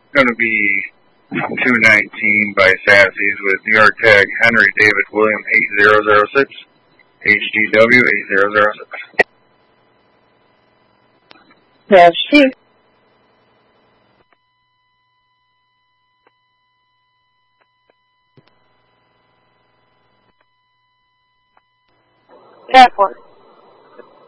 Going to be 219 by Sassy's with New York tag Henry David William 8006, HGW 8006. Yes, she. Airport.